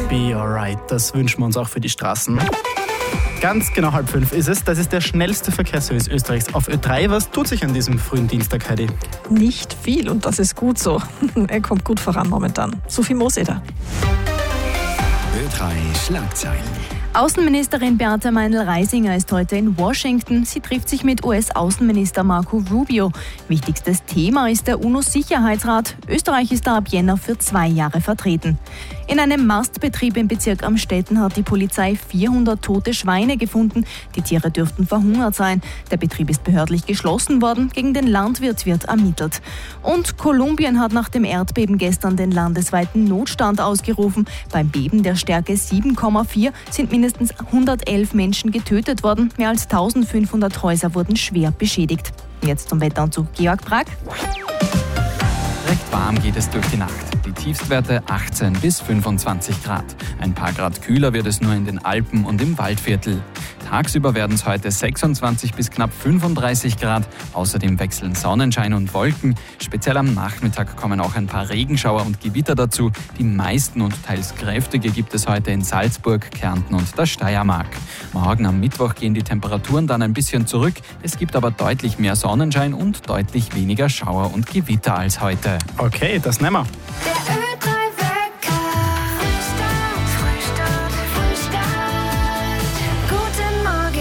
Be alright, das wünschen wir uns auch für die Straßen. Ganz genau 4:30 ist es. Das ist der schnellste Verkehrsservice Österreichs auf Ö3. Was tut sich an diesem frühen Dienstag, Heidi? Nicht viel und das ist gut so. Er kommt gut voran momentan. Sophie Moseder. Ö3 Schlagzeilen. Außenministerin Beate Meindl-Reisinger ist heute in Washington. Sie trifft sich mit US-Außenminister Marco Rubio. Wichtigstes Thema ist der UNO-Sicherheitsrat. Österreich ist da ab Jänner für 2 Jahre vertreten. In einem Mastbetrieb im Bezirk Amstetten hat die Polizei 400 tote Schweine gefunden. Die Tiere dürften verhungert sein. Der Betrieb ist behördlich geschlossen worden. Gegen den Landwirt wird ermittelt. Und Kolumbien hat nach dem Erdbeben gestern den landesweiten Notstand ausgerufen. Beim Beben der Stärke 7,4 sind mindestens 111 Menschen getötet worden. Mehr als 1500 Häuser wurden schwer beschädigt. Jetzt zum Wetter und zu Georg Brack. Recht warm geht es durch die Nacht. Die Tiefstwerte 18 bis 25 Grad. Ein paar Grad kühler wird es nur in den Alpen und im Waldviertel. Tagsüber werden es heute 26 bis knapp 35 Grad. Außerdem wechseln Sonnenschein und Wolken. Speziell am Nachmittag kommen auch ein paar Regenschauer und Gewitter dazu. Die meisten und teils kräftige gibt es heute in Salzburg, Kärnten und der Steiermark. Morgen am Mittwoch gehen die Temperaturen dann ein bisschen zurück. Es gibt aber deutlich mehr Sonnenschein und deutlich weniger Schauer und Gewitter als heute. Okay, das nehmen wir.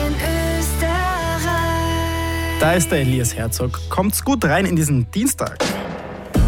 Da ist der Elias Herzog. Kommt's gut rein in diesen Dienstag.